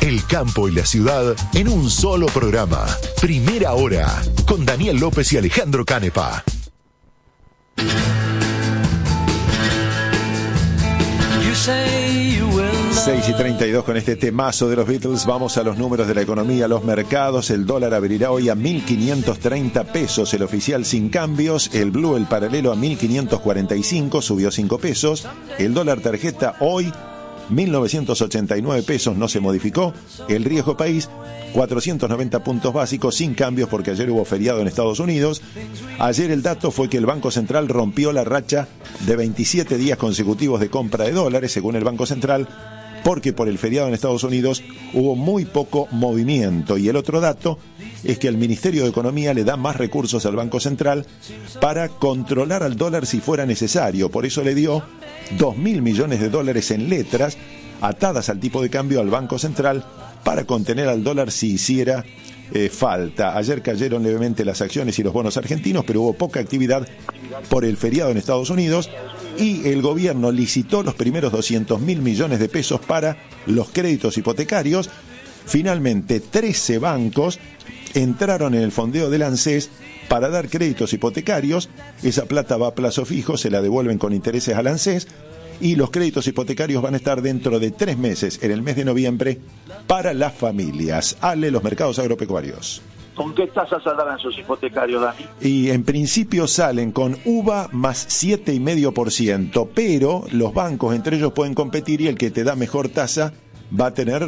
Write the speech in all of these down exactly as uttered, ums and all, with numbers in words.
El campo y la ciudad en un solo programa. Primera Hora, con Daniel López y Alejandro Canepa. seis y treinta y dos con este temazo de los Beatles. Vamos a los números de la economía, los mercados. El dólar abrirá hoy a mil quinientos treinta pesos, el oficial sin cambios. El blue, el paralelo, a mil quinientos cuarenta y cinco, subió cinco pesos. El dólar tarjeta hoy mil novecientos ochenta y nueve pesos, no se modificó. El riesgo país, cuatrocientos noventa puntos básicos, sin cambios porque ayer hubo feriado en Estados Unidos. Ayer el dato fue que el Banco Central rompió la racha de veintisiete días consecutivos de compra de dólares, según el Banco Central, porque por el feriado en Estados Unidos hubo muy poco movimiento. Y el otro dato es que el Ministerio de Economía le da más recursos al Banco Central para controlar al dólar si fuera necesario. Por eso le dio dos mil millones de dólares en letras atadas al tipo de cambio al Banco Central para contener al dólar si hiciera eh, falta. Ayer cayeron levemente las acciones y los bonos argentinos, pero hubo poca actividad por el feriado en Estados Unidos, y el gobierno licitó los primeros doscientos mil millones de pesos para los créditos hipotecarios. Finalmente, trece bancos entraron en el fondeo del ANSES para dar créditos hipotecarios. Esa plata va a plazo fijo, se la devuelven con intereses al ANSES, y los créditos hipotecarios van a estar dentro de tres meses, en el mes de noviembre, para las familias. Ale, los mercados agropecuarios. ¿Con qué tasas saldrán esos hipotecarios, Dani? Y en principio salen con U V A más siete coma cinco por ciento, pero los bancos entre ellos pueden competir y el que te da mejor tasa va a tener,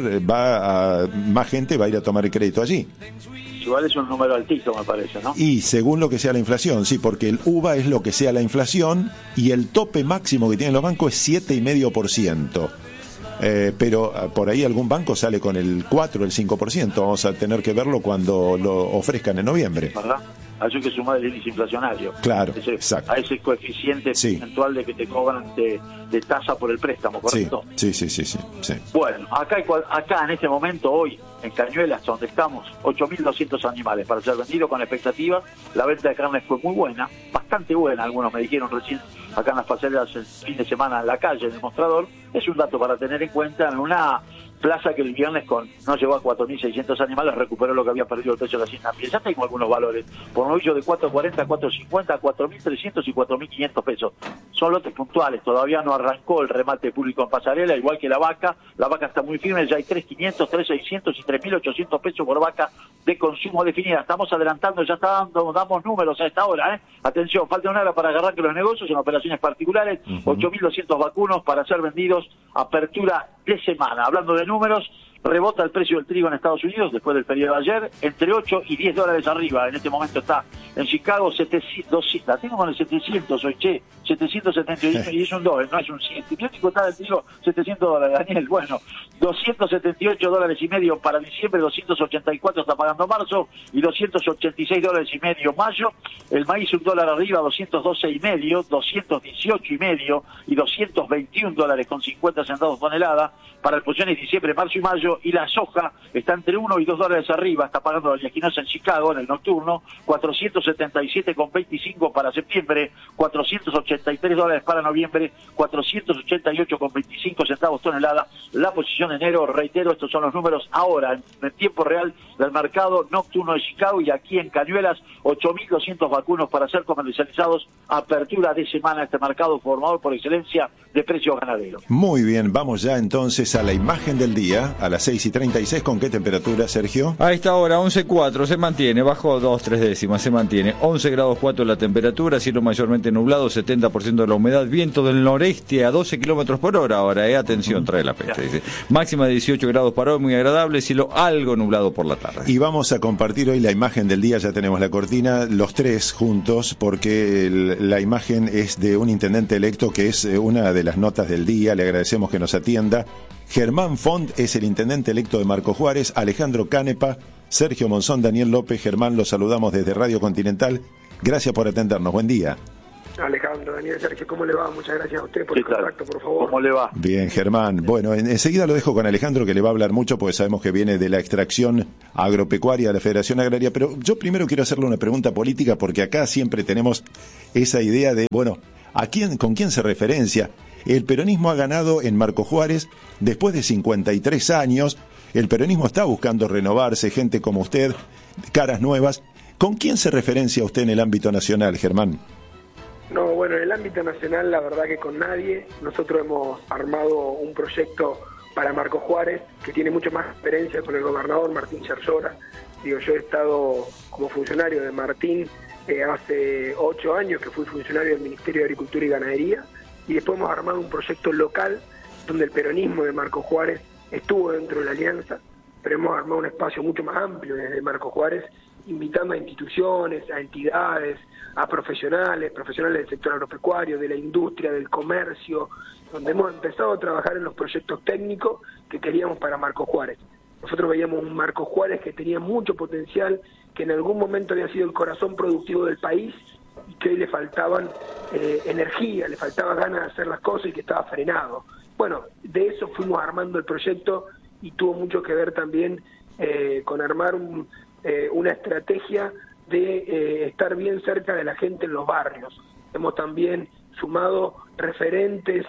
va a, más gente va a ir a tomar el crédito allí. Igual es un número altito, me parece, ¿no? Y según lo que sea la inflación, sí, porque el U V A es lo que sea la inflación y el tope máximo que tienen los bancos es siete coma cinco por ciento. Eh, pero por ahí algún banco sale con el cuatro, el cinco por ciento. Vamos a tener que verlo cuando lo ofrezcan en noviembre. ¿Verdad? A eso hay que sumar el índice inflacionario. Claro, ese, exacto. A ese coeficiente sí. porcentual de que te cobran de, de tasa por el préstamo, ¿correcto? Sí, sí, sí, sí, sí. Bueno, acá, hay, acá en este momento, hoy, en Cañuelas, donde estamos, ocho mil doscientos animales para ser vendidos con expectativas. La venta de carne fue muy buena, bastante buena, algunos me dijeron recién acá en las pasarelas el fin de semana en la calle, en el mostrador. Es un dato para tener en cuenta en una plaza que el viernes con no llegó a cuatro mil seiscientos animales, recuperó lo que había perdido el precio de la hacienda. Ya tengo algunos valores, por novillo de cuatro cuarenta, cuatro cincuenta, cuatro mil trescientos y cuatro mil quinientos pesos. Son lotes puntuales, todavía no arrancó el remate público en pasarela, igual que la vaca. La vaca está muy firme, ya hay tres mil quinientos, tres mil seiscientos y tres mil ochocientos pesos por vaca de consumo definida. Estamos adelantando, ya está dando, damos números a esta hora, ¿eh? Atención, falta una hora para agarrar que los negocios en operaciones particulares, uh-huh. ocho mil doscientos vacunos para ser vendidos, apertura de semana. Hablando de números, rebota el precio del trigo en Estados Unidos después del periodo de ayer, entre ocho y diez dólares arriba. En este momento está en Chicago setecientos, la tengo con el setecientos hoy, che, setecientos setenta y uno, y es un dólar, no es un cien. Yo está el trigo setecientos dólares, Daniel. Bueno, doscientos setenta y ocho dólares y medio para diciembre, doscientos ochenta y cuatro está pagando marzo, y doscientos ochenta y seis dólares y medio mayo. El maíz un dólar arriba, doscientos doce y medio, doscientos dieciocho y medio y doscientos veintiún dólares con cincuenta centavos tonelada para el posiciones diciembre, marzo y mayo. Y la soja está entre uno y dos dólares arriba, está pagando la oleaginosa en Chicago en el nocturno, cuatrocientos setenta y siete con veinticinco para septiembre, cuatrocientos ochenta y tres dólares para noviembre, cuatrocientos ochenta y ocho con veinticinco centavos tonelada. La posición de enero, reitero, estos son los números ahora, en, en tiempo real del mercado nocturno de Chicago, y aquí en Cañuelas, ocho mil doscientos vacunos para ser comercializados, apertura de semana, este mercado formador por excelencia de precios ganaderos. Muy bien, vamos ya entonces a la imagen del día, a las seis y treinta y seis. ¿Con qué temperatura, Sergio? A esta hora once coma cuatro, se mantiene, bajó dos, tres décimas, se mantiene once grados cuatro la temperatura, cielo mayormente nublado, setenta por ciento de la humedad, viento del noreste a doce kilómetros por hora ahora, eh, atención, trae la peste, dice. Máxima de dieciocho grados para hoy, muy agradable, cielo algo nublado por la tarde. Y vamos a compartir hoy la imagen del día, ya tenemos la cortina, los tres juntos, porque el, la imagen es de un intendente electo que es una de las notas del día, le agradecemos que nos atienda. Germán Font es el intendente electo de Marcos Juárez, Alejandro Canepa, Sergio Monzón, Daniel López. Germán, los saludamos desde Radio Continental. Gracias por atendernos. Buen día. Alejandro, Daniel, Sergio, ¿cómo le va? Muchas gracias a usted por el contacto, por favor. ¿Cómo le va? Bien, Germán. Bueno, en, enseguida lo dejo con Alejandro, que le va a hablar mucho, porque sabemos que viene de la extracción agropecuaria de la Federación Agraria. Pero yo primero quiero hacerle una pregunta política, porque acá siempre tenemos esa idea de, bueno, ¿a quién, con quién se referencia? El peronismo ha ganado en Marcos Juárez después de cincuenta y tres años. el peronismo está buscando renovarse, gente como usted, caras nuevas. ¿Con quién se referencia usted en el ámbito nacional, Germán? No, bueno, en el ámbito nacional la verdad que con nadie. Nosotros hemos armado un proyecto para Marcos Juárez que tiene mucho más experiencia con el gobernador Martín Scherzora. Digo, yo he estado como funcionario de Martín eh, hace ocho años que fui funcionario del Ministerio de Agricultura y Ganadería, y después hemos armado un proyecto local donde el peronismo de Marcos Juárez estuvo dentro de la alianza, pero hemos armado un espacio mucho más amplio desde Marcos Juárez, invitando a instituciones, a entidades, a profesionales, profesionales del sector agropecuario, de la industria, del comercio, donde hemos empezado a trabajar en los proyectos técnicos que queríamos para Marcos Juárez. Nosotros veíamos un Marcos Juárez que tenía mucho potencial, que en algún momento había sido el corazón productivo del país y que hoy le faltaban eh, energía, le faltaba ganas de hacer las cosas y que estaba frenado. Bueno, de eso fuimos armando el proyecto y tuvo mucho que ver también eh, con armar un, eh, una estrategia de eh, estar bien cerca de la gente en los barrios. Hemos también sumado referentes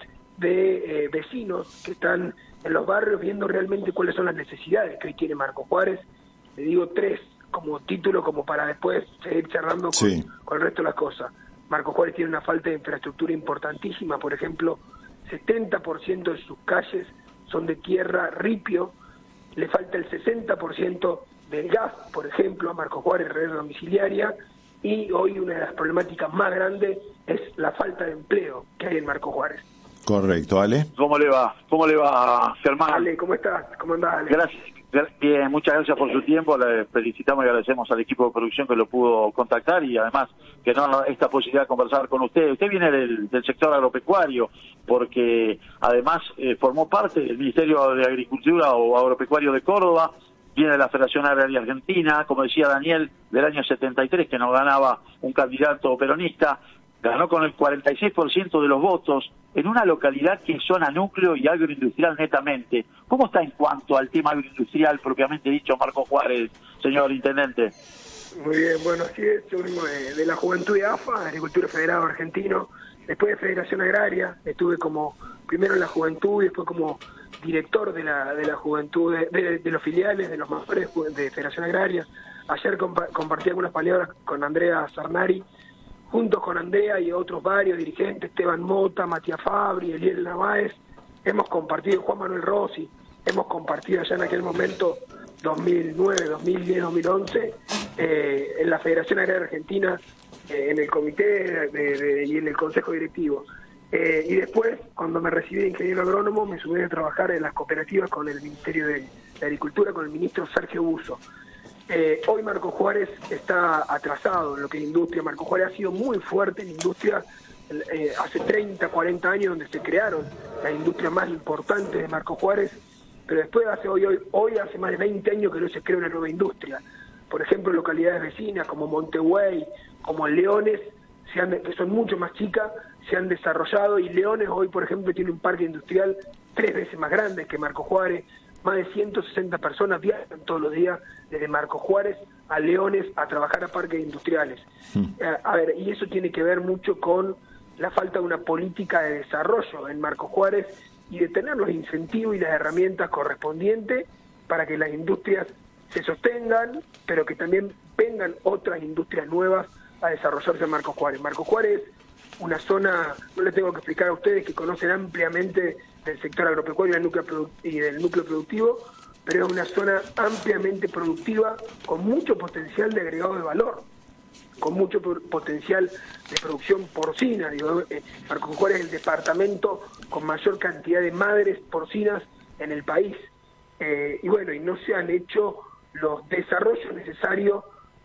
de eh, vecinos que están en los barrios viendo realmente cuáles son las necesidades que hoy tiene Marcos Juárez. Le digo tres como título, como para después seguir charlando con, sí. con el resto de las cosas. Marcos Juárez tiene una falta de infraestructura importantísima. Por ejemplo, setenta por ciento de sus calles son de tierra ripio, le falta el sesenta por ciento del gas, por ejemplo, a Marcos Juárez, red domiciliaria, y hoy una de las problemáticas más grandes es la falta de empleo que hay en Marcos Juárez. Correcto, Ale. ¿Cómo le va? ¿Cómo le va, Germán? Ale, ¿cómo estás? ¿Cómo andás, Ale? Gracias. Bien, muchas gracias por su tiempo, le felicitamos y agradecemos al equipo de producción que lo pudo contactar y además que nos esta posibilidad de conversar con usted. Usted viene del, del sector agropecuario porque además eh, formó parte del Ministerio de Agricultura o Agropecuario de Córdoba, viene de la Federación Agraria Argentina, como decía Daniel, del año setenta y tres que nos ganaba un candidato peronista, ganó con el cuarenta y seis por ciento de los votos en una localidad que es zona núcleo y agroindustrial netamente. ¿Cómo está en cuanto al tema agroindustrial propiamente dicho, Marcos Juárez, señor Intendente? Muy bien, bueno, así es, yo vengo de, de la Juventud de A F A, Agricultura Federado Argentino, después de Federación Agraria, estuve como primero en la Juventud y después como director de la de la Juventud, de, de, de los filiales, de los mayores de Federación Agraria. Ayer compa compartí algunas palabras con Andrea Sarnari, juntos con Andrea y otros varios dirigentes, Esteban Mota, Matías Fabri, Eliel Narváez, hemos compartido, Juan Manuel Rossi, hemos compartido allá en aquel momento, dos mil nueve, dos mil diez, dos mil once, eh, en la Federación Agraria Argentina, eh, en el comité de, de, de, y en el consejo directivo. Eh, y después, cuando me recibí de ingeniero agrónomo, me subí a trabajar en las cooperativas con el Ministerio de, de Agricultura, con el ministro Sergio Busso. Eh, hoy Marcos Juárez está atrasado en lo que es industria. Marcos Juárez ha sido muy fuerte en industria eh, hace treinta, cuarenta años donde se crearon las industrias más importantes de Marcos Juárez, pero después hace hoy, hoy, hoy hace más de veinte años que no se crea una nueva industria. Por ejemplo, localidades vecinas como Montevideo, como Leones, se han, que son mucho más chicas, se han desarrollado, y Leones hoy, por ejemplo, tiene un parque industrial tres veces más grande que Marcos Juárez. Más de ciento sesenta personas viajan todos los días desde Marcos Juárez a Leones a trabajar a parques industriales. Mm. Eh, a ver, y eso tiene que ver mucho con la falta de una política de desarrollo en Marcos Juárez y de tener los incentivos y las herramientas correspondientes para que las industrias se sostengan, pero que también vengan otras industrias nuevas a desarrollarse en Marcos Juárez. Marcos Juárez, una zona, no les tengo que explicar a ustedes que conocen ampliamente del sector agropecuario y del núcleo, y del núcleo productivo, pero es una zona ampliamente productiva con mucho potencial de agregado de valor, con mucho potencial de producción porcina. Digo, eh, Marcos Juárez es el departamento con mayor cantidad de madres porcinas en el país. Eh, y bueno, y no se han hecho los desarrollos necesarios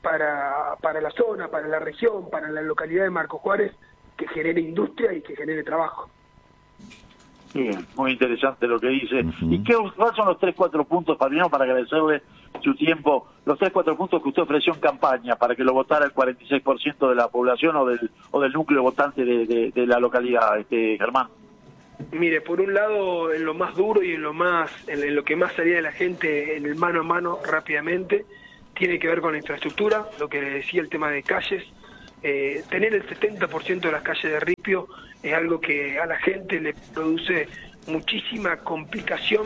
para, para la zona, para la región, para la localidad de Marcos Juárez, que genere industria y que genere trabajo. Bien, muy interesante lo que dice. Uh-huh. ¿Y qué cuáles son los tres, cuatro puntos, Padrino, para agradecerle su tiempo, los tres, cuatro puntos que usted ofreció en campaña para que lo votara el cuarenta y seis por ciento de la población o del o del núcleo votante de, de, de la localidad, este Germán? Mire, por un lado, en lo más duro y en lo más en, en lo que más salía de la gente en el mano a mano rápidamente, tiene que ver con la infraestructura, lo que le decía, el tema de calles. Eh, tener el setenta por ciento de las calles de ripio es algo que a la gente le produce muchísima complicación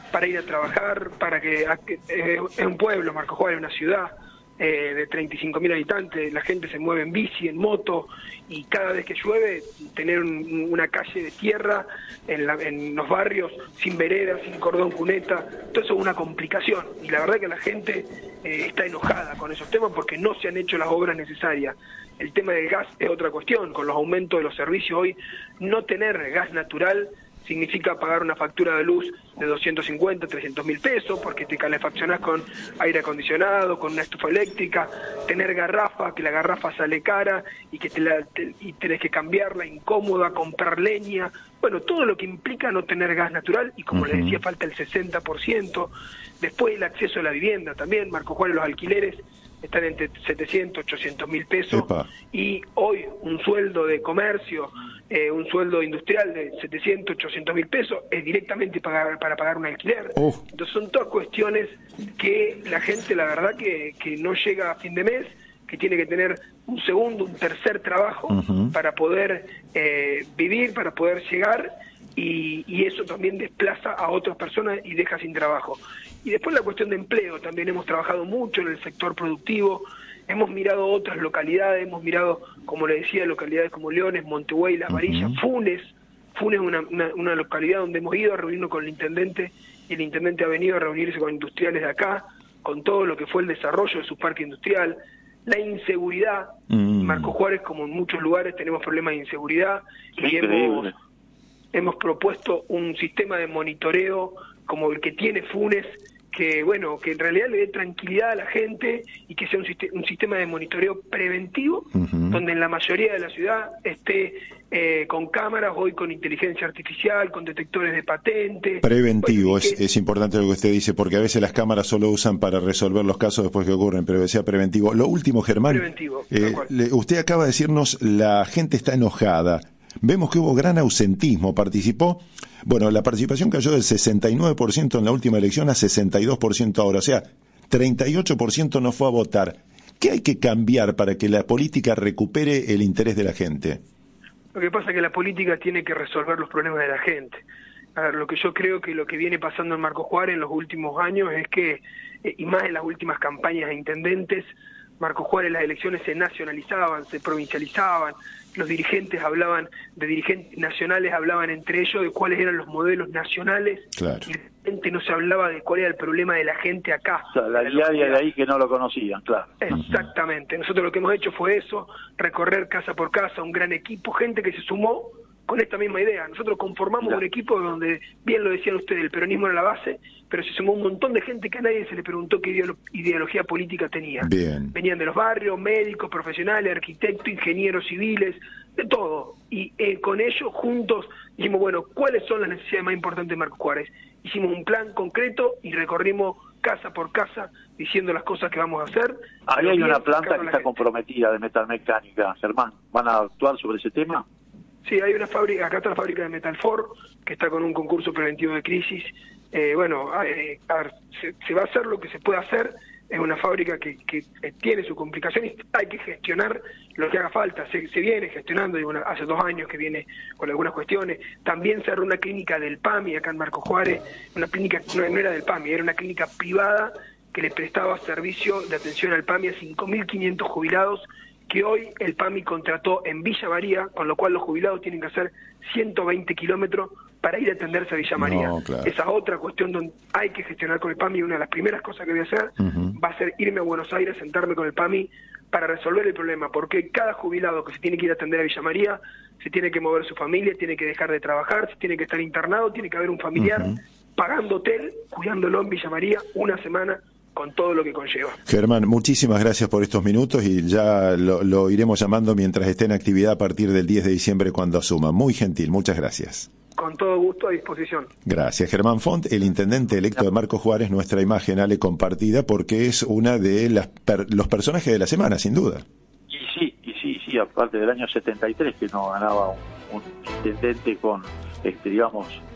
para ir a trabajar, para que, a, que eh, es un pueblo, Marcos Juárez, una ciudad eh, de treinta y cinco mil habitantes, la gente se mueve en bici, en moto, y cada vez que llueve, tener un, una calle de tierra en, la, en los barrios, sin veredas, sin cordón cuneta, todo eso es una complicación, y la verdad que la gente eh, está enojada con esos temas porque no se han hecho las obras necesarias. El tema del gas es otra cuestión, con los aumentos de los servicios hoy, no tener gas natural significa pagar una factura de luz de doscientos cincuenta, trescientos mil pesos, porque te calefaccionás con aire acondicionado, con una estufa eléctrica, tener garrafa, que la garrafa sale cara y que te la, te, y tenés que cambiarla, incómoda, comprar leña, bueno, todo lo que implica no tener gas natural, y como uh-huh. les decía, falta el sesenta por ciento. Después el acceso a la vivienda también, Marcos Juárez, los alquileres están entre setecientos, ochocientos mil pesos, Epa. Y hoy un sueldo de comercio, eh, un sueldo industrial de setecientos, ochocientos mil pesos es directamente pagar, para pagar un alquiler. Uh. Entonces son todas cuestiones que la gente, la verdad, que, que no llega a fin de mes, que tiene que tener un segundo, un tercer trabajo uh-huh. para poder eh, vivir, para poder llegar, y, y eso también desplaza a otras personas y deja sin trabajo. Y después la cuestión de empleo, también hemos trabajado mucho en el sector productivo, hemos mirado otras localidades, hemos mirado, como le decía, localidades como Leones, Montevideo, Las Varillas, uh-huh. Funes. Funes es una, una, una localidad donde hemos ido a reunirnos con el intendente, y el intendente ha venido a reunirse con industriales de acá, con todo lo que fue el desarrollo de su parque industrial. La inseguridad, mm. Marcos Juárez, como en muchos lugares, tenemos problemas de inseguridad, y hemos, hemos propuesto un sistema de monitoreo como el que tiene Funes, que bueno, que en realidad le dé tranquilidad a la gente y que sea un, sist- un sistema de monitoreo preventivo, uh-huh. donde en la mayoría de la ciudad esté eh, con cámaras, hoy con inteligencia artificial, con detectores de patentes. Preventivo, bueno, es, que... es importante lo que usted dice, porque a veces las cámaras solo usan para resolver los casos después que ocurren, pero que sea preventivo. Lo último, Germán, preventivo, eh, le, usted acaba de decirnos, la gente está enojada. Vemos que hubo gran ausentismo, participó, bueno, la participación cayó del sesenta y nueve por ciento en la última elección a sesenta y dos por ciento ahora, o sea, treinta y ocho por ciento no fue a votar. ¿Qué hay que cambiar para que la política recupere el interés de la gente? Lo que pasa es que la política tiene que resolver los problemas de la gente. A ver, lo que yo creo que lo que viene pasando en Marcos Juárez en los últimos años es que, y más en las últimas campañas de intendentes, Marcos Juárez, las elecciones se nacionalizaban, se provincializaban, los dirigentes hablaban, de dirigentes nacionales hablaban entre ellos de cuáles eran los modelos nacionales, claro. y la gente no se hablaba de cuál era el problema de la gente acá. O sea, la diaria de ahí que no lo conocían, claro. Exactamente, nosotros lo que hemos hecho fue eso, recorrer casa por casa, un gran equipo, gente que se sumó con esta misma idea. Nosotros conformamos claro. un equipo donde, bien lo decían ustedes, el peronismo era la base, pero se sumó un montón de gente que a nadie se le preguntó qué ideolo- ideología política tenía. Bien. Venían de los barrios, médicos, profesionales, arquitectos, ingenieros civiles, de todo. Y eh, con ellos, juntos, dijimos, bueno, ¿cuáles son las necesidades más importantes de Marcos Juárez? Hicimos un plan concreto y recorrimos casa por casa diciendo las cosas que vamos a hacer. Ahí hay una planta que está gente. comprometida de metalmecánica, Germán. ¿Van a actuar sobre ese tema? Sí, hay una fábrica, acá está la fábrica de Metalfor, que está con un concurso preventivo de crisis. Eh, bueno, eh, a ver, se, se va a hacer lo que se puede hacer, es una fábrica que, que eh, tiene sus complicaciones, hay que gestionar lo que haga falta, se, se viene gestionando, y bueno, hace dos años que viene con algunas cuestiones. También cerró una clínica del PAMI acá en Marcos Juárez, una clínica, no, no era del PAMI, era una clínica privada que le prestaba servicio de atención al PAMI a cinco mil quinientos jubilados, que hoy el PAMI contrató en Villa María, con lo cual los jubilados tienen que hacer ciento veinte kilómetros para ir a atenderse a Villa María. No, claro. Esa es otra cuestión donde hay que gestionar con el PAMI. Una de las primeras cosas que voy a hacer uh-huh. va a ser irme a Buenos Aires, sentarme con el PAMI para resolver el problema, porque cada jubilado que se tiene que ir a atender a Villa María, se tiene que mover su familia, tiene que dejar de trabajar, se tiene que estar internado, tiene que haber un familiar uh-huh. pagando hotel, cuidándolo en Villa María una semana, con todo lo que conlleva. Germán, muchísimas gracias por estos minutos y ya lo, lo iremos llamando mientras esté en actividad a partir del diez de diciembre cuando asuma. Muy gentil, muchas gracias. Con todo gusto, a disposición. Gracias. Germán Font, el intendente electo de Marcos Juárez, nuestra imagen, Ale, compartida, porque es una de las per, los personajes de la semana, sin duda. Y sí, y sí, sí, aparte del año setenta y tres, que no ganaba un, un intendente con, este, digamos,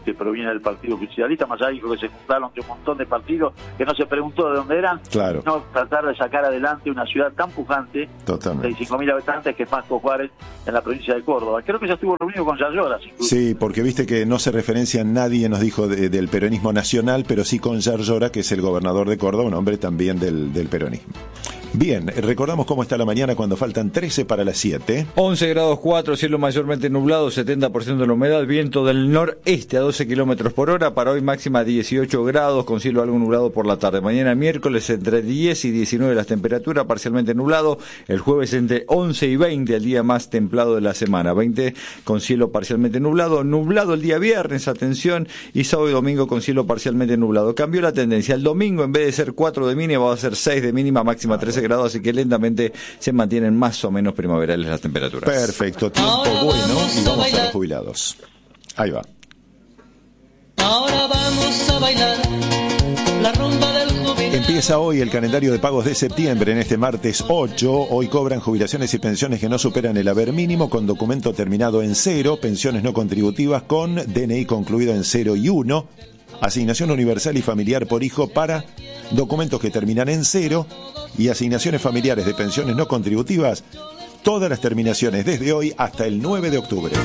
que proviene del partido oficialista, más allá dijo que se juntaron de un montón de partidos que no se preguntó de dónde eran, claro. no tratar de sacar adelante una ciudad tan pujante, totalmente, de cinco mil habitantes, que es Pasco Juárez, en la provincia de Córdoba. Creo que ya estuvo reunido con Yarlora. Sí, porque viste que no se referencia, nadie nos dijo de, del peronismo nacional, pero sí con Yarlora, que es el gobernador de Córdoba, un hombre también del, del peronismo. Bien, recordamos cómo está la mañana cuando faltan trece para las siete. once grados cuatro, cielo mayormente nublado, setenta por ciento de la humedad, viento del noreste a doce kilómetros por hora. Para hoy máxima dieciocho grados, con cielo algo nublado por la tarde. Mañana miércoles entre diez y diecinueve las temperaturas, parcialmente nublado. El jueves entre once y veinte, el día más templado de la semana. veinte con cielo parcialmente nublado. Nublado el día viernes, atención, y sábado y domingo con cielo parcialmente nublado. Cambió la tendencia. El domingo, en vez de ser cuatro de mínima, va a ser seis de mínima, máxima trece grados, así que lentamente se mantienen más o menos primaverales las temperaturas. Perfecto, tiempo bueno, y vamos a los jubilados. Ahí va. Ahora vamos a bailar la rumba del jubilado. Empieza hoy el calendario de pagos de septiembre. En este martes ocho, hoy cobran jubilaciones y pensiones que no superan el haber mínimo con documento terminado en cero, pensiones no contributivas con D N I concluido en cero y uno, asignación universal y familiar por hijo para documentos que terminan en cero, y asignaciones familiares de pensiones no contributivas, todas las terminaciones desde hoy hasta el nueve de octubre.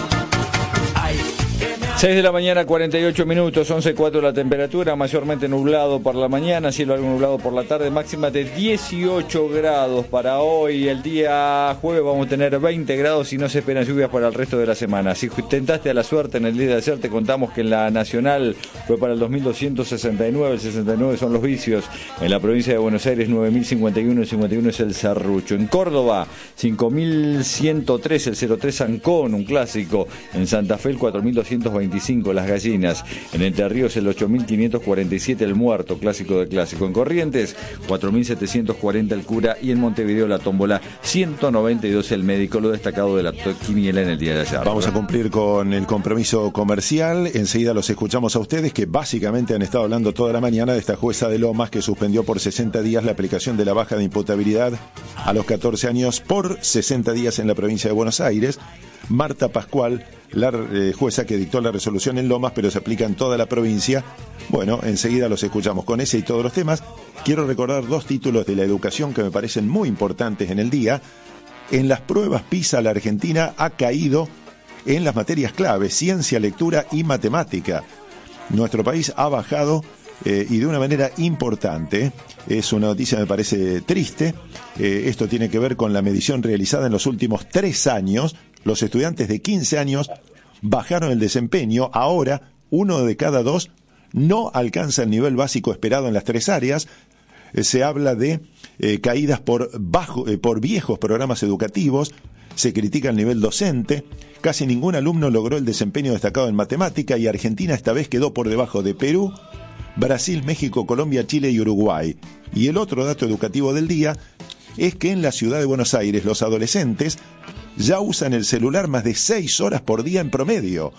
seis de la mañana, cuarenta y ocho minutos, once coma cuatro la temperatura, mayormente nublado por la mañana, cielo algo nublado por la tarde, máxima de dieciocho grados para hoy. El día jueves vamos a tener veinte grados y no se esperan lluvias para el resto de la semana. Si tentaste a la suerte en el día de ayer, te contamos que en la Nacional fue para el dos mil doscientos sesenta y nueve, el sesenta y nueve son los vicios. En la provincia de Buenos Aires, nueve mil cincuenta y uno, el cincuenta y uno es el Serrucho. En Córdoba, cinco mil ciento tres, el cero tres Ancón, un clásico. En Santa Fe, el cuatro mil doscientos veinticinco, las Gallinas. En Entre Ríos, el ocho mil quinientos cuarenta y siete el Muerto, clásico de clásico. En Corrientes, cuatro mil setecientos cuarenta el Cura, y en Montevideo la tómbola ciento noventa y dos el Médico, lo destacado de la quiniela en el día de ayer. Vamos a cumplir con el compromiso comercial. Enseguida los escuchamos a ustedes, que básicamente han estado hablando toda la mañana de esta jueza de Lomas que suspendió por sesenta días la aplicación de la baja de imputabilidad a los catorce años por sesenta días en la provincia de Buenos Aires. Marta Pascual, la eh, jueza que dictó la resolución en Lomas, pero se aplica en toda la provincia. Bueno, enseguida los escuchamos con ese y todos los temas. Quiero recordar dos títulos de la educación que me parecen muy importantes en el día. En las pruebas PISA, la Argentina ha caído en las materias clave, ciencia, lectura y matemática. Nuestro país ha bajado eh, y de una manera importante. Es una noticia, me parece triste. Eh, esto tiene que ver con la medición realizada en los últimos tres años. Los estudiantes de quince años bajaron el desempeño. Ahora, uno de cada dos no alcanza el nivel básico esperado en las tres áreas. Eh, se habla de eh, caídas por, bajo, eh, por viejos programas educativos. Se critica el nivel docente. Casi ningún alumno logró el desempeño destacado en matemática, y Argentina esta vez quedó por debajo de Perú, Brasil, México, Colombia, Chile y Uruguay. Y el otro dato educativo del día es que en la ciudad de Buenos Aires los adolescentes ya usan el celular más de seis horas por día en promedio.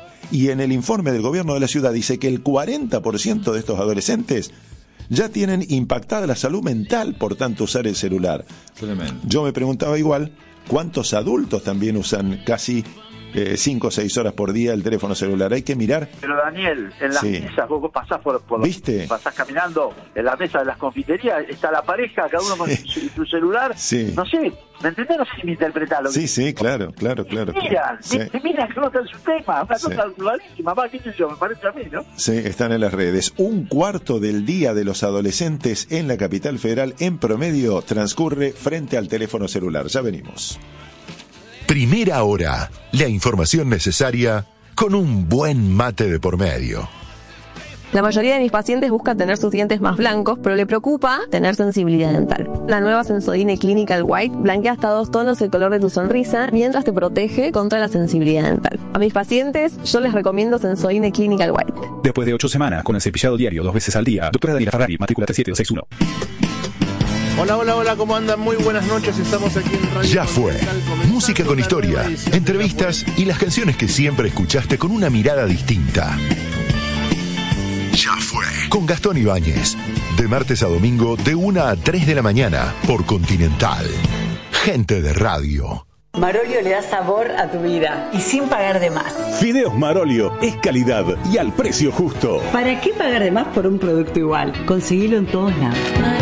Y en el informe del gobierno de la ciudad dice que el cuarenta por ciento de estos adolescentes ya tienen impactada la salud mental por tanto usar el celular. Tremendo. Yo me preguntaba igual, ¿cuántos adultos también usan casi eh, cinco o seis horas por día el teléfono celular? Hay que mirar. Pero Daniel, en las Sí. mesas, vos, vos pasás por, por los- ¿Viste? pasás caminando en la mesa de las confiterías, está la pareja, cada uno con su, su celular. Sí. No sé, ¿me entendés? No sé si me interpretás lo que Sí, sí, claro, claro, claro. Miran, claro. Sí. te miran que no está en su tema, una Sí. cosa naturalísima, va, qué sé yo, me parece a mí, ¿no? Sí, están en las redes. Un cuarto del día de los adolescentes en la capital federal en promedio transcurre frente al teléfono celular. Ya venimos. Primera hora, la información necesaria con un buen mate de por medio. La mayoría de mis pacientes busca tener sus dientes más blancos, pero le preocupa tener sensibilidad dental. La nueva Sensodyne Clinical White blanquea hasta dos tonos el color de tu sonrisa mientras te protege contra la sensibilidad dental. A mis pacientes yo les recomiendo Sensodyne Clinical White. Después de ocho semanas con el cepillado diario dos veces al día, doctora Daniela Ferrari, matrícula tres siete dos seis uno. Hola, hola, hola, ¿cómo andan? Muy buenas noches, estamos aquí en Radio Ya fue. Continental, comenzando Música con la historia, nueva edición de entrevistas y las canciones que siempre escuchaste con una mirada distinta. Ya fue. Con Gastón Ibáñez. De martes a domingo, de una a tres de la mañana, por Continental. Gente de radio. Marolio le da sabor a tu vida y sin pagar de más. Fideos Marolio es calidad y al precio justo. ¿Para qué pagar de más por un producto igual? Conseguilo en todos lados.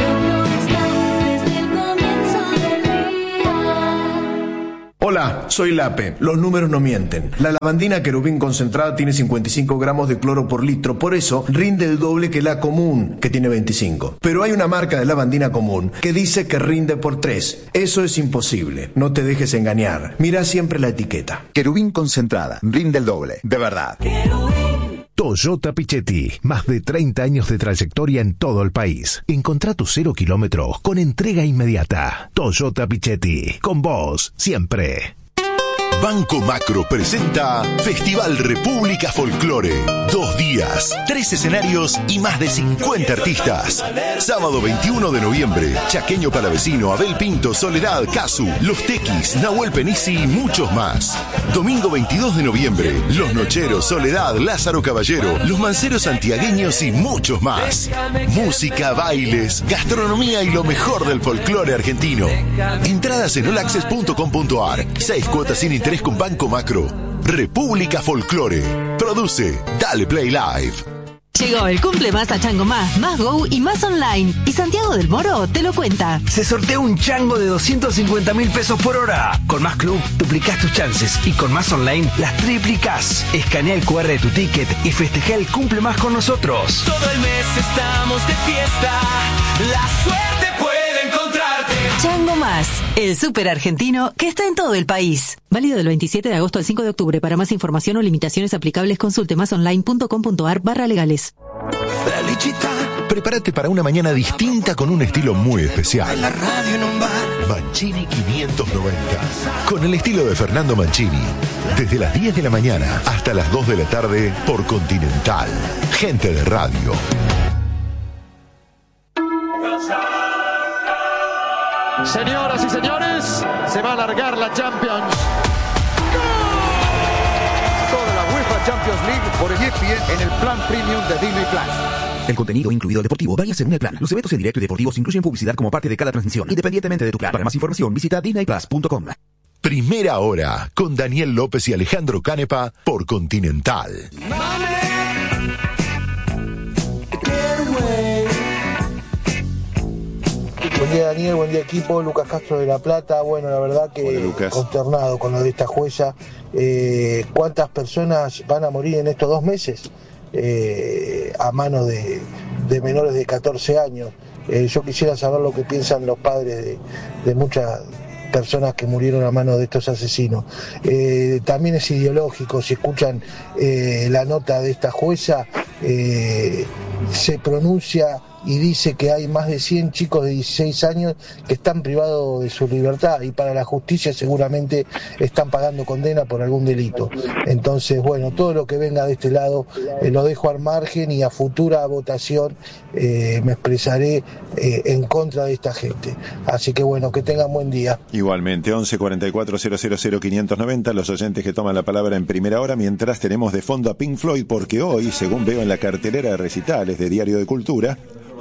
Hola, soy Lape. Los números no mienten. La lavandina querubín concentrada tiene cincuenta y cinco gramos de cloro por litro, por eso rinde el doble que la común, que tiene veinticinco. Pero hay una marca de lavandina común que dice que rinde por tres. Eso es imposible. No te dejes engañar. Mira siempre la etiqueta. Querubín concentrada, rinde el doble, de verdad. Toyota Pichetti, más de treinta años de trayectoria en todo el país. Encontrá tu cero kilómetros con entrega inmediata. Toyota Pichetti, con vos, siempre. Banco Macro presenta Festival República Folclore. Dos días, tres escenarios y más de cincuenta artistas. Sábado veintiuno de noviembre, Chaqueño Palavecino, Abel Pinto, Soledad, Casu, Los Tequis, Nahuel Penisi y muchos más. Domingo veintidós de noviembre, Los Nocheros, Soledad, Lázaro Caballero, Los Manceros Santiagueños y muchos más. Música, bailes, gastronomía y lo mejor del folclore argentino. Entradas en all access punto com punto a r. Seis cuotas sin interés con Banco Macro. República Folclore. Produce Dale Play Live. Llegó el cumple más a Chango Más, Más Go y Más Online. Y Santiago del Moro te lo cuenta. Se sortea un chango de doscientos cincuenta mil pesos por hora. Con Más Club duplicás tus chances y con Más Online las triplicás. Escanea el cu erre de tu ticket y festeja el cumple más con nosotros. Todo el mes estamos de fiesta. La suerte puede encontrarte. Chango Más, el súper argentino que está en todo el país. Válido del veintisiete de agosto al cinco de octubre. Para más información o limitaciones aplicables, consulte masonline punto com punto a r barra legales. Prepárate para una mañana distinta con un estilo muy especial. Mancini quinientos noventa. Con el estilo de Fernando Mancini. Desde las diez de la mañana hasta las dos de la tarde por Continental. Gente de radio. Señoras y señores, se va a alargar la Champions. Toda la UEFA Champions League por E S P N en el plan premium de Disney Plus. El contenido incluido deportivo varía según el plan. Los eventos en directo y deportivos incluyen publicidad como parte de cada transmisión, independientemente de tu plan. Para más información, visita disney plus punto com. Primera hora con Daniel López y Alejandro Canepa por Continental. Buen día Daniel, buen día equipo, Lucas Castro de La Plata. Bueno, la verdad que Hola, consternado con lo de esta jueza. Eh, ¿Cuántas personas van a morir en estos dos meses eh, a manos de, de menores de catorce años? Eh, yo quisiera saber lo que piensan los padres de, de muchas personas que murieron a manos de estos asesinos. Eh, también es ideológico, si escuchan eh, la nota de esta jueza, eh, se pronuncia y dice que hay más de cien chicos de dieciséis años que están privados de su libertad y para la justicia seguramente están pagando condena por algún delito. Entonces, bueno, todo lo que venga de este lado eh, lo dejo al margen y a futura votación eh, me expresaré eh, en contra de esta gente. Así que bueno, que tengan buen día. Igualmente, once cuarenta y cuatro cero cero cero quinientos noventa, los oyentes que toman la palabra en primera hora, mientras tenemos de fondo a Pink Floyd, porque hoy, según veo en la cartelera de recitales de Diario de Cultura,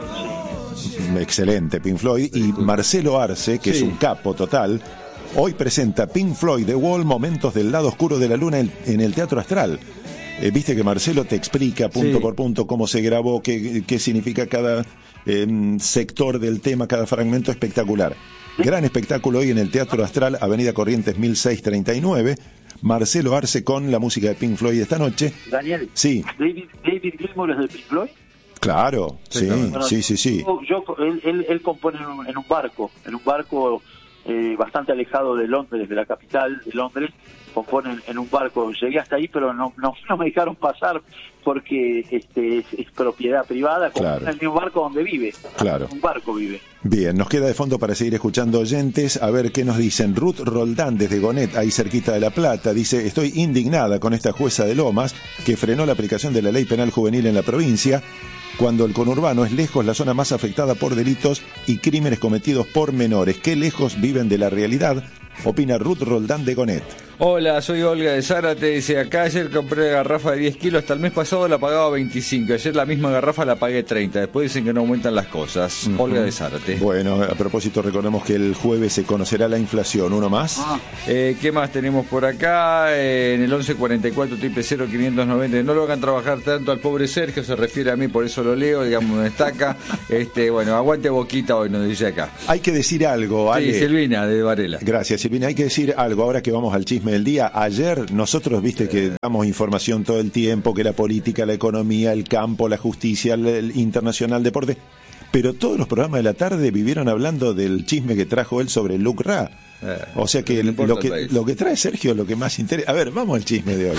excelente Pink Floyd, y Marcelo Arce, que sí, es un capo total, hoy presenta Pink Floyd The Wall, momentos del lado oscuro de la luna en, en el Teatro Astral. Eh, viste que Marcelo te explica punto sí. por punto cómo se grabó, qué, qué significa cada eh, sector del tema, cada fragmento. Espectacular. Gran espectáculo hoy en el Teatro Astral, Avenida Corrientes mil seiscientos treinta y nueve. Marcelo Arce con la música de Pink Floyd esta noche. Daniel, sí. David, David Gilmour es de Pink Floyd. Claro, sí, bueno, sí, sí, sí. Yo, yo, él, él, él compone en un, en un barco, en un barco eh, bastante alejado de Londres, de la capital de Londres, compone en, en un barco. Llegué hasta ahí, pero no, no, no me dejaron pasar porque este es, es propiedad privada, compone claro. en el mismo barco donde vive. Claro. Un barco vive. Bien, nos queda de fondo para seguir escuchando oyentes, a ver qué nos dicen. Ruth Roldán desde Gonet, ahí cerquita de La Plata, dice: estoy indignada con esta jueza de Lomas que frenó la aplicación de la ley penal juvenil en la provincia, cuando el conurbano es lejos la zona más afectada por delitos y crímenes cometidos por menores. Qué lejos viven de la realidad Opina Ruth Roldán de Gonet. Hola, soy Olga de Zárate. Dice, acá ayer compré garrafa de diez kilos, hasta el mes pasado la pagaba veinticinco. Ayer la misma garrafa la pagué treinta. Después dicen que no aumentan las cosas. Uh-huh. Olga de Zárate. Bueno, a propósito, recordemos que el jueves se conocerá la inflación. ¿Uno más? Ah. Eh, ¿Qué más tenemos por acá? Eh, en el once cuarenta y cuatro triple cero quinientos noventa. No lo hagan trabajar tanto al pobre Sergio, se refiere a mí, por eso lo leo, digamos, me destaca. Este, bueno, aguante Boquita hoy, nos dice acá. Hay que decir algo, Ale. Sí, Silvina de Varela. Gracias, Silvina. Hay que decir algo ahora que vamos al chisme del día. Ayer nosotros, viste que damos información todo el tiempo, que la política, la economía, el campo, la justicia, el, el internacional deporte, pero todos los programas de la tarde vivieron hablando del chisme que trajo él sobre Luke Ra. Eh, o sea que, el, lo, que lo que trae Sergio es lo que más interesa. A ver, vamos al chisme de hoy.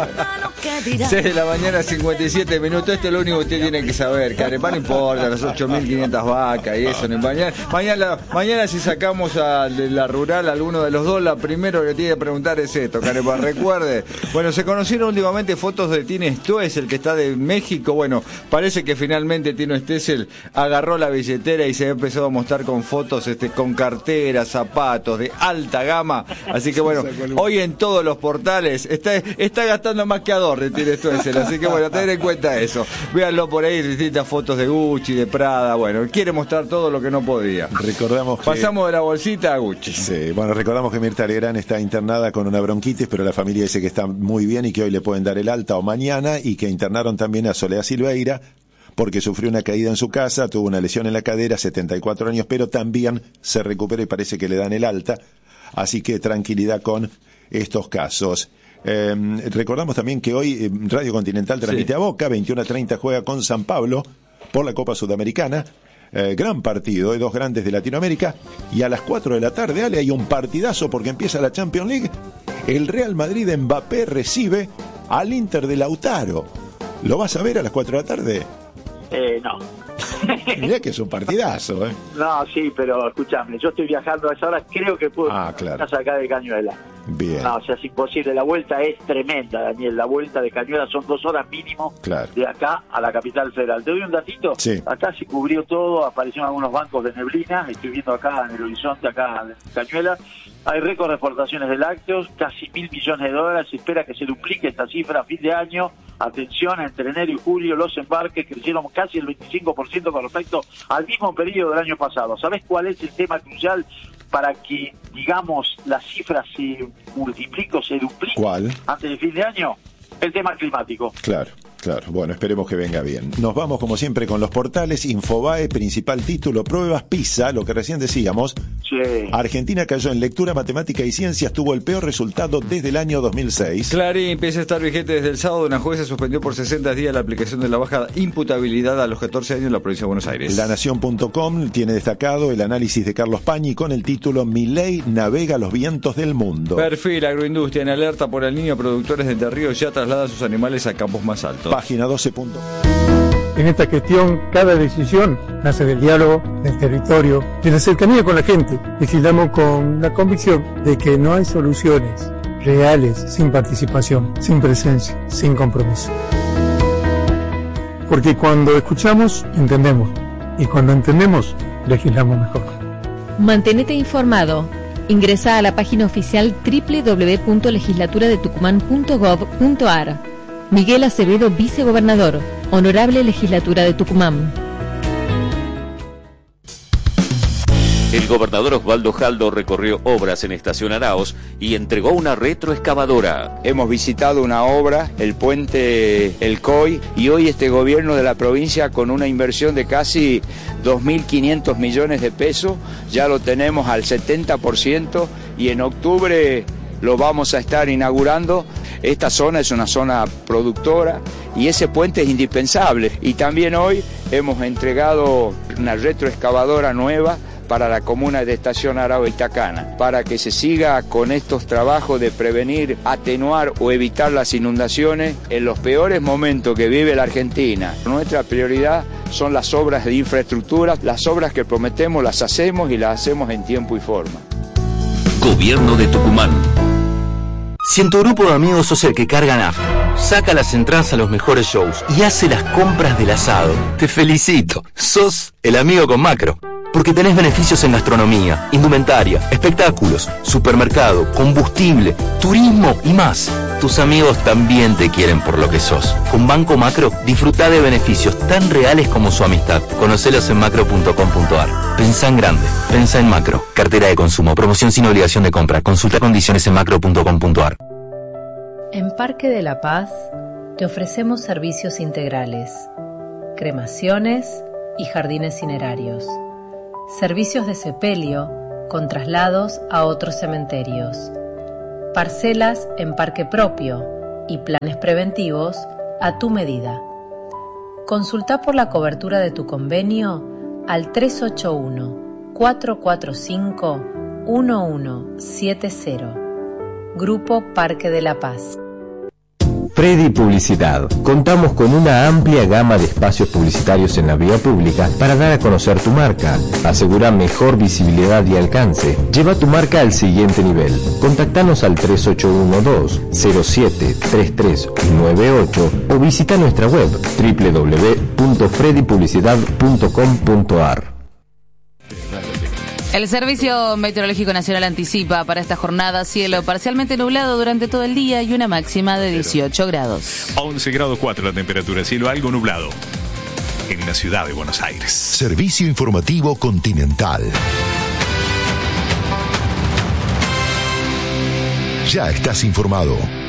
seis de la mañana, cincuenta y siete minutos. Esto es lo único que usted tiene que saber. Carepa no importa, las ocho mil quinientas vacas y eso. No, mañana, mañana, mañana si sacamos a la rural alguno de los dos, la primero que tiene que preguntar es esto, Carepa. Recuerde. Bueno, se conocieron últimamente fotos de Tino Stoessel, que está de México. Bueno, parece que finalmente Tino Stoessel agarró la billetera y se ha empezado a mostrar con fotos, este, con carteras, zapatos de alta gama, así que bueno, hoy en todos los portales está, está gastando más que Adorne, tiene esto ese, así que bueno, tener en cuenta eso, véanlo por ahí, distintas fotos de Gucci, de Prada, bueno, quiere mostrar todo lo que no podía. Recordamos que... Pasamos de la bolsita a Gucci. Sí, bueno, recordamos que Mirta Legrand está internada con una bronquitis, pero la familia dice que está muy bien y que hoy le pueden dar el alta o mañana, y que internaron también a Soledad Silveira, porque sufrió una caída en su casa, tuvo una lesión en la cadera, setenta y cuatro años, pero también se recupera y parece que le dan el alta. Así que tranquilidad con estos casos. Eh, recordamos también que hoy Radio Continental transmite sí. a Boca, veintiuno a treinta juega con San Pablo por la Copa Sudamericana. Eh, gran partido, hay dos grandes de Latinoamérica. Y a las cuatro de la tarde, Ale, hay un partidazo porque empieza la Champions League. El Real Madrid de Mbappé recibe al Inter de Lautaro. ¿Lo vas a ver a las cuatro de la tarde? Eh, no. Mirá que es un partidazo, ¿eh? No, sí, pero escúchame, yo estoy viajando a esa hora, creo que puedo ah, claro. estar acá de Cañuela. Bien. No, o sea, es imposible, la vuelta es tremenda, Daniel, la vuelta de Cañuela son dos horas mínimo claro. de acá a la capital federal. Te doy un datito, sí. acá se cubrió todo, aparecieron algunos bancos de neblina, estoy viendo acá en el horizonte, acá en Cañuela, hay récord de exportaciones de lácteos, casi mil millones de dólares, se espera que se duplique esta cifra a fin de año. Atención, entre enero y julio los embarques crecieron casi el veinticinco por ciento con respecto al mismo periodo del año pasado. ¿Sabés cuál es el tema crucial para que, digamos, la cifra se multiplique o se duplique ¿Cuál? antes del fin de año? El tema climático. Claro. Claro, bueno, esperemos que venga bien. Nos vamos como siempre con los portales. Infobae, principal título, pruebas PISA, lo que recién decíamos. Sí. Argentina cayó en lectura, matemática y ciencias, tuvo el peor resultado desde el año dos mil seis. Clarín empieza a estar vigente desde el sábado. Una jueza suspendió por sesenta días la aplicación de la baja imputabilidad a los catorce años en la provincia de Buenos Aires. La Nación punto com tiene destacado el análisis de Carlos Pañi con el título Milei navega los vientos del mundo. Perfil, agroindustria en alerta por el niño. Productores de Entre Ríos ya trasladan sus animales a campos más altos. Página doce. En esta gestión, cada decisión nace del diálogo, del territorio, de la cercanía con la gente. Legislamos con la convicción de que no hay soluciones reales sin participación, sin presencia, sin compromiso. Porque cuando escuchamos, entendemos. Y cuando entendemos, legislamos mejor. Mantenete informado. Ingresa a la página oficial doble u doble u doble u punto legislatura de tucumán punto gov punto ar. Miguel Acevedo, vicegobernador, Honorable Legislatura de Tucumán. El gobernador Osvaldo Jaldo recorrió obras en Estación Araos y entregó una retroexcavadora. Hemos visitado una obra, el puente El Coy, y hoy este gobierno de la provincia, con una inversión de casi dos mil quinientos millones de pesos, ya lo tenemos al setenta por ciento y en octubre lo vamos a estar inaugurando. Esta zona es una zona productora y ese puente es indispensable. Y también hoy hemos entregado una retroexcavadora nueva para la comuna de Estación Arao Itacana, para que se siga con estos trabajos de prevenir, atenuar o evitar las inundaciones en los peores momentos que vive la Argentina. Nuestra prioridad son las obras de infraestructura, las obras que prometemos las hacemos y las hacemos en tiempo y forma. Gobierno de Tucumán. Si en tu grupo de amigos sos el que carga nafta, saca las entradas a los mejores shows y hace las compras del asado, te felicito, sos el amigo con macro. Porque tenés beneficios en gastronomía, indumentaria, espectáculos, supermercado, combustible, turismo y más. Tus amigos también te quieren por lo que sos. Con Banco Macro, disfruta de beneficios tan reales como su amistad. Conocelos en macro punto com punto ar. Pensá en grande. Pensá en Macro. Cartera de consumo. Promoción sin obligación de compra. Consulta condiciones en macro punto com punto ar. En Parque de la Paz te ofrecemos servicios integrales, cremaciones y jardines cinerarios, servicios de sepelio con traslados a otros cementerios, parcelas en parque propio y planes preventivos a tu medida. Consulta por la cobertura de tu convenio al tres ocho uno, cuatro cuatro cinco, uno uno siete cero. Grupo Parque de la Paz. Freddy Publicidad. Contamos con una amplia gama de espacios publicitarios en la vía pública para dar a conocer tu marca. Asegura mejor visibilidad y alcance. Lleva tu marca al siguiente nivel. Contactanos al tres ocho uno dos, cero siete, tres tres nueve ocho o visita nuestra web doble u doble u doble u punto freddy publicidad punto com punto ar. El Servicio Meteorológico Nacional anticipa para esta jornada cielo parcialmente nublado durante todo el día y una máxima de dieciocho grados. once grados cuatro la temperatura, cielo algo nublado en la ciudad de Buenos Aires. Servicio Informativo Continental. Ya estás informado.